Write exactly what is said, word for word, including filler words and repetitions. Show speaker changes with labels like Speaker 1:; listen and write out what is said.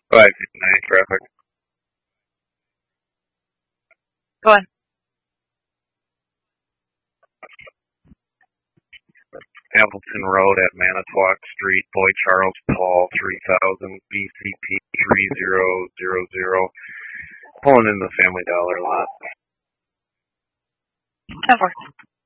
Speaker 1: five fifty-nine traffic.
Speaker 2: Go on.
Speaker 1: Appleton Road at Manitowoc Street, Boy Charles Paul, three thousand, B C P three zero zero zero. Pulling in the Family Dollar lot.
Speaker 2: ten four.